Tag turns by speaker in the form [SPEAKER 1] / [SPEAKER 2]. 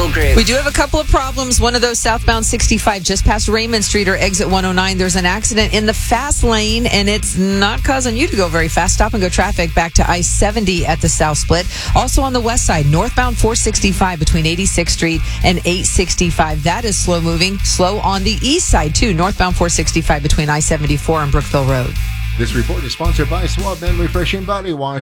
[SPEAKER 1] Oh, great.
[SPEAKER 2] We do have a couple of problems. One of those southbound 65 just past Raymond Street or exit 109. There's an accident in the fast lane, and it's not causing you to go very fast. Stop and go traffic back to I-70 at the South Split. Also on the west side, northbound 465 between 86th Street and 865. That is slow moving. Slow on the east side, too. Northbound 465 between I-74 and Brookville Road.
[SPEAKER 3] This report is sponsored by Suave Men Refreshing Body Wash.